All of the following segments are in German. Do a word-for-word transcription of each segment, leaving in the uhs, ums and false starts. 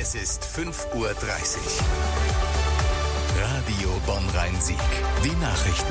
Es ist fünf Uhr dreißig. Radio Bonn-Rhein-Sieg. Die Nachrichten.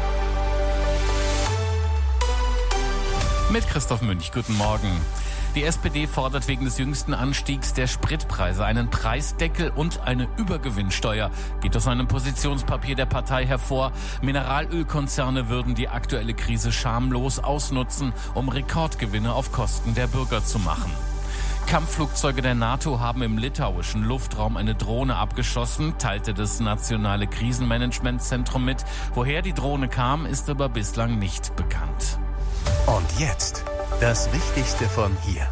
Mit Christoph Münch. Guten Morgen. Die S P D fordert wegen des jüngsten Anstiegs der Spritpreise einen Preisdeckel und eine Übergewinnsteuer. Geht aus einem Positionspapier der Partei hervor. Mineralölkonzerne würden die aktuelle Krise schamlos ausnutzen, um Rekordgewinne auf Kosten der Bürger zu machen. Kampfflugzeuge der NATO haben im litauischen Luftraum eine Drohne abgeschossen, teilte das Nationale Krisenmanagementzentrum mit. Woher die Drohne kam, ist aber bislang nicht bekannt. Und jetzt das Wichtigste von hier.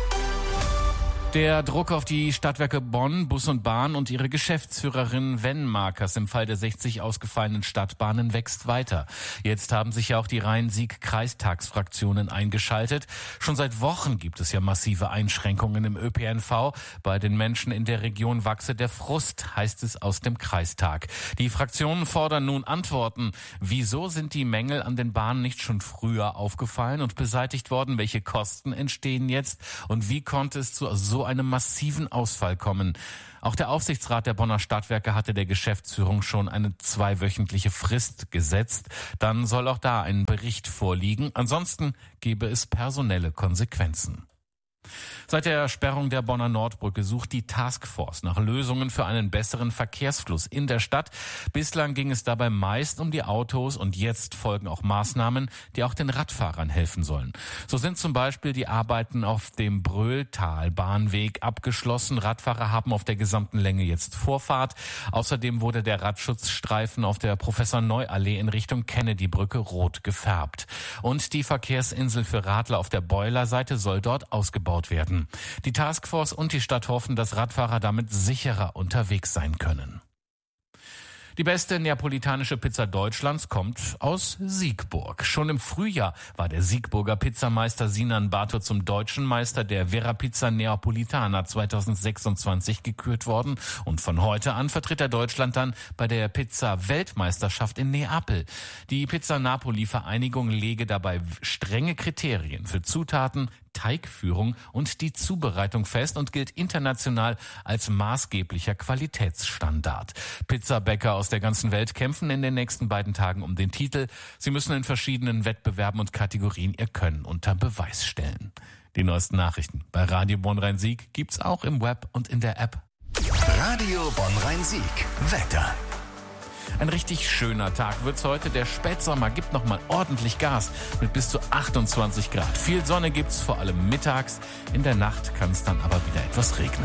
Der Druck auf die Stadtwerke Bonn, Bus und Bahn und ihre Geschäftsführerin Wenn-Markers im Fall der sechzig ausgefallenen Stadtbahnen wächst weiter. Jetzt haben sich ja auch die Rhein-Sieg-Kreistagsfraktionen eingeschaltet. Schon seit Wochen gibt es ja massive Einschränkungen im Ö P N V. Bei den Menschen in der Region wachse der Frust, heißt es aus dem Kreistag. Die Fraktionen fordern nun Antworten. Wieso sind die Mängel an den Bahnen nicht schon früher aufgefallen und beseitigt worden? Welche Kosten entstehen jetzt? Und wie konnte es zu so einem massiven Ausfall kommen? Auch der Aufsichtsrat der Bonner Stadtwerke hatte der Geschäftsführung schon eine zweiwöchentliche Frist gesetzt. Dann soll auch da ein Bericht vorliegen. Ansonsten gäbe es personelle Konsequenzen. Seit der Sperrung der Bonner Nordbrücke sucht die Taskforce nach Lösungen für einen besseren Verkehrsfluss in der Stadt. Bislang ging es dabei meist um die Autos und jetzt folgen auch Maßnahmen, die auch den Radfahrern helfen sollen. So sind zum Beispiel die Arbeiten auf dem Bröhltal-Bahnweg abgeschlossen. Radfahrer haben auf der gesamten Länge jetzt Vorfahrt. Außerdem wurde der Radschutzstreifen auf der Professor-Neu-Allee in Richtung Kennedy-Brücke rot gefärbt. Und die Verkehrsinsel für Radler auf der Beuler-Seite soll dort ausgebaut werden. Die Taskforce und die Stadt hoffen, dass Radfahrer damit sicherer unterwegs sein können. Die beste neapolitanische Pizza Deutschlands kommt aus Siegburg. Schon im Frühjahr war der Siegburger Pizzameister Sinan Bato zum deutschen Meister der Vera Pizza Neapolitana zweitausendsechsundzwanzig gekürt worden. Und von heute an vertritt er Deutschland dann bei der Pizza-Weltmeisterschaft in Neapel. Die Pizza Napoli-Vereinigung lege dabei strenge Kriterien für Zutaten, Teigführung und die Zubereitung fest und gilt international als maßgeblicher Qualitätsstandard. Pizzabäcker aus der ganzen Welt kämpfen in den nächsten beiden Tagen um den Titel. Sie müssen in verschiedenen Wettbewerben und Kategorien ihr Können unter Beweis stellen. Die neuesten Nachrichten bei Radio Bonn-Rhein-Sieg gibt's auch im Web und in der App. Radio Bonn-Rhein-Sieg. Wetter. Ein richtig schöner Tag wird's heute. Der Spätsommer gibt noch mal ordentlich Gas mit bis zu achtundzwanzig Grad. Viel Sonne gibt's vor allem mittags. In der Nacht kann es dann aber wieder etwas regnen.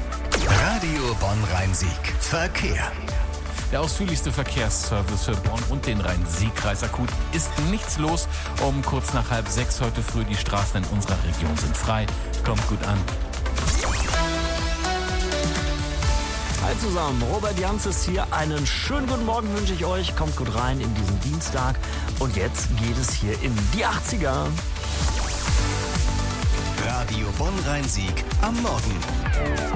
Radio Bonn-Rhein-Sieg. Verkehr. Der ausführlichste Verkehrsservice für Bonn und den Rhein-Sieg-Kreis akut ist nichts los. Um kurz nach halb sechs heute früh die Straßen in unserer Region sind frei. Kommt gut an. Hi zusammen, Robert Jans ist hier. Einen schönen guten Morgen wünsche ich euch. Kommt gut rein in diesen Dienstag. Und jetzt geht es hier in die achtziger. Radio Bonn-Rhein-Sieg am Morgen.